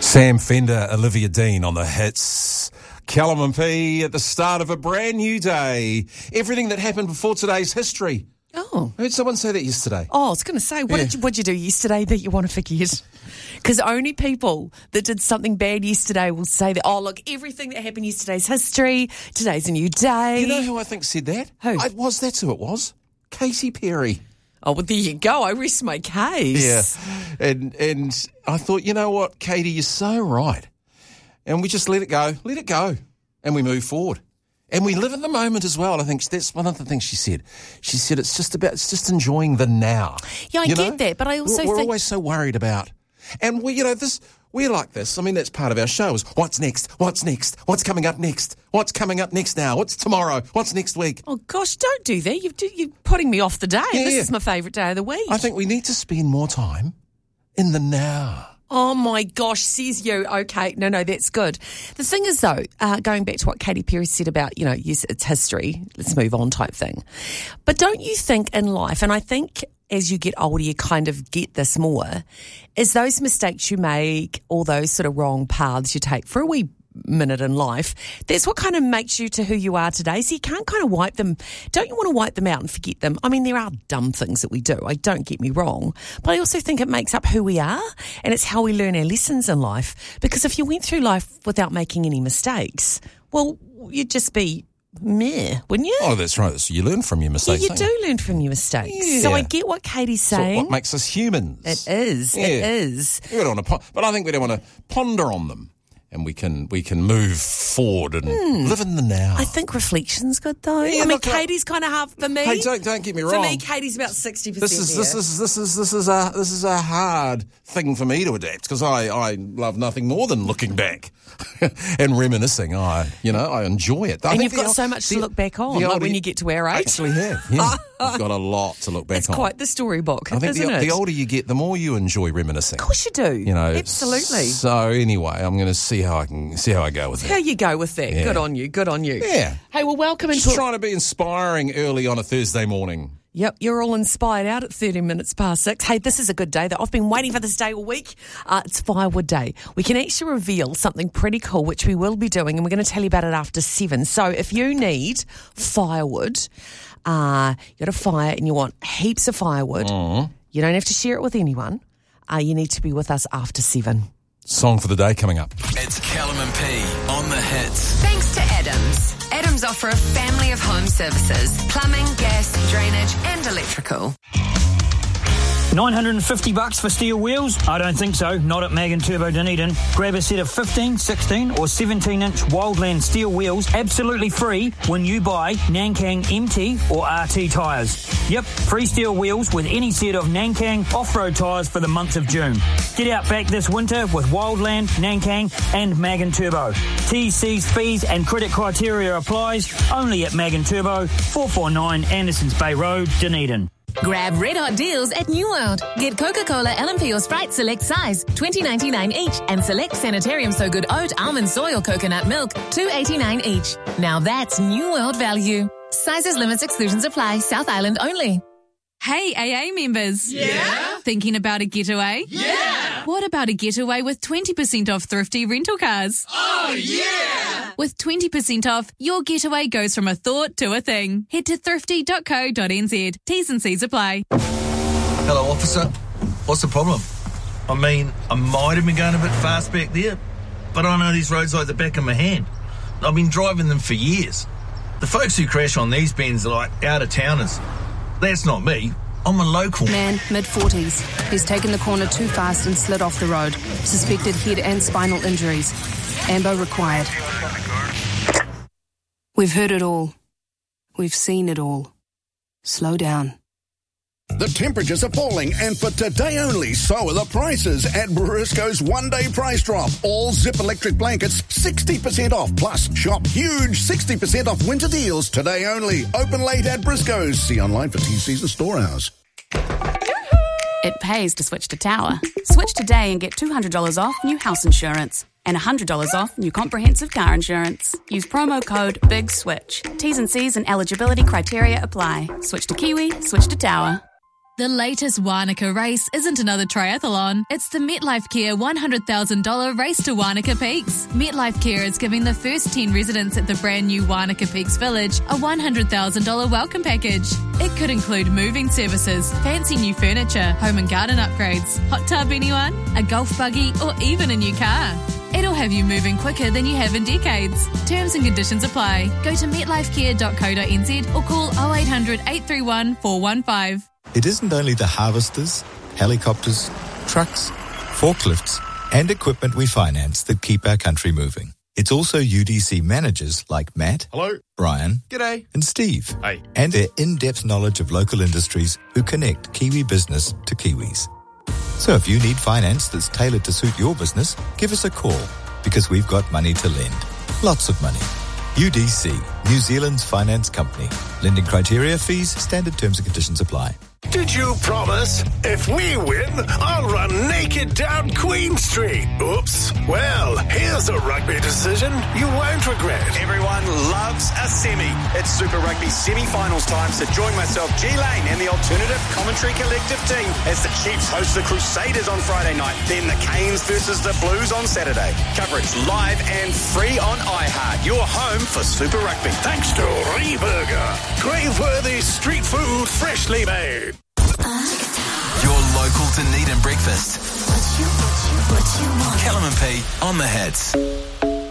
Sam Fender, Olivia Dean on the hits. Callum and P at the start of a brand new day. Everything that happened before today's history. Oh. I heard someone say that yesterday. Oh, I was going to say, what'd you do yesterday that you want to forget? Because only people that did something bad yesterday will say that, oh, look, everything that happened yesterday's history, today's a new day. You know who I think said that? Who? That's who it was. Katy Perry. Oh, well, there you go. I rest my case. Yeah. And I thought, you know what, Katy, you're so right. And we just let it go. Let it go. And we move forward. And we live in the moment as well. I think that's one of the things she said. She said it's just enjoying the now. Yeah, I get that, but I also we're think... always so worried about. And we're like this. I mean, that's part of our show is what's next? What's next? What's coming up next? What's coming up next now? What's tomorrow? What's next week? Oh, gosh, don't do that. You're putting me off the day. Yeah, This is my favourite day of the week. I think we need to spend more time in the now. Oh, my gosh, says you. Okay, no, that's good. The thing is, though, going back to what Katy Perry said about, yes, it's history, let's move on type thing. But don't you think in life, and I think as you get older, you kind of get this more, is those mistakes you make, all those sort of wrong paths you take for a wee minute in life, that's what kind of makes you to who you are today. So you can't kind of wipe them. Don't you want to wipe them out and forget them? I mean, there are dumb things that we do. Don't get me wrong. But I also think it makes up who we are, and it's how we learn our lessons in life. Because if you went through life without making any mistakes, well, you'd just be meh, wouldn't you? Oh, that's right. So you learn from your mistakes. Yeah, you do learn from your mistakes. Yeah. So I get what Katy's saying. So what makes us humans? It is. Yeah. It is. We don't want to, but I think we don't want to ponder on them. And we can move forward and live in the now. I think reflection's good though. Yeah, I mean, look, Katy's kind of half for me. Hey, don't get me wrong. For me, Katy's about 60%. This is a hard thing for me to adapt because I love nothing more than looking back and reminiscing. I enjoy it. And you've got so much to look back on when you get to our age. I actually have. Yeah, I've got a lot to look back on. It's quite the storybook. I think the older you get, the more you enjoy reminiscing. Of course you do. Absolutely. So anyway, I'm going to see how I go with that. How you go with that? Yeah. Good on you. Good on you. Yeah. Hey, well, welcome into. Just trying to be inspiring early on a Thursday morning. Yep, you're all inspired out at 30 minutes past 6. Hey, this is a good day, though. I've been waiting for this day all week. It's Firewood Day. We can actually reveal something pretty cool, which we will be doing, and we're going to tell you about it after 7. So if you need firewood, you got a fire and you want heaps of firewood, you don't have to share it with anyone. You need to be with us after 7. Song for the day coming up. It's Callum and P on the hits. Thanks to Adams. Adams offer a family of home services: plumbing, gas, drainage and electrical. $950 for steel wheels? I don't think so. Not at Mag & Turbo Dunedin. Grab a set of 15, 16 or 17-inch Wildland steel wheels absolutely free when you buy Nankang MT or RT tyres. Yep, free steel wheels with any set of Nankang off-road tyres for the month of June. Get out back this winter with Wildland, Nankang and Mag & Turbo. T's, C's, fees and credit criteria applies only at Mag & Turbo, 449 Andersons Bay Road, Dunedin. Grab red hot deals at New World. Get Coca-Cola, LMP or Sprite select size, $20.99 each, and select Sanitarium So Good Oat, Almond, Soy or Coconut Milk, $2.89 each. Now that's New World value. Sizes, limits, exclusions apply. South Island only. Hey, AA members. Yeah? Thinking about a getaway? Yeah! What about a getaway with 20% off thrifty rental cars? Oh, yeah! With 20% off, your getaway goes from a thought to a thing. Head to thrifty.co.nz. T's and C's apply. Hello, officer. What's the problem? I mean, I might have been going a bit fast back there, but I know these roads like the back of my hand. I've been driving them for years. The folks who crash on these bends are like out-of-towners. That's not me. I'm a local. Man, mid-40s. He's taken the corner too fast and slid off the road. Suspected head and spinal injuries. Ambo required. We've heard it all. We've seen it all. Slow down. The temperatures are falling, and for today only, so are the prices at Briscoe's one-day price drop. All Zip electric blankets, 60% off. Plus, shop huge 60% off winter deals today only. Open late at Briscoe's. See online for TC's and store hours. It pays to switch to Tower. Switch today and get $200 off new house insurance and $100 off new comprehensive car insurance. Use promo code BIGSWITCH. T's and C's and eligibility criteria apply. Switch to Kiwi, switch to Tower. The latest Wānaka race isn't another triathlon. It's the MetLife Care $100,000 Race to Wānaka Peaks. MetLife Care is giving the first 10 residents at the brand new Wānaka Peaks Village a $100,000 welcome package. It could include moving services, fancy new furniture, home and garden upgrades, hot tub anyone, a golf buggy or even a new car. It'll have you moving quicker than you have in decades. Terms and conditions apply. Go to metlifecare.co.nz or call 0800 831 415. It isn't only the harvesters, helicopters, trucks, forklifts, and equipment we finance that keep our country moving. It's also UDC managers like Matt, hello, Brian, g'day, and Steve, hey, and their in-depth knowledge of local industries who connect Kiwi business to Kiwis. So if you need finance that's tailored to suit your business, give us a call because we've got money to lend. Lots of money. UDC, New Zealand's finance company. Lending criteria, fees, standard terms and conditions apply. Did you promise? If we win, I'll run naked down Queen Street. Oops. Well, here's a rugby decision you won't regret. Everyone loves a semi. It's Super Rugby semi-finals time, so join myself, G Lane, and the Alternative Commentary Collective team as the Chiefs host the Crusaders on Friday night, then the Canes versus the Blues on Saturday. Coverage live and free on iHeart. Your home for Super Rugby. Thanks to Reburger. Crave-worthy street food freshly made. Your local Dunedin breakfast. Callum and P on the hits.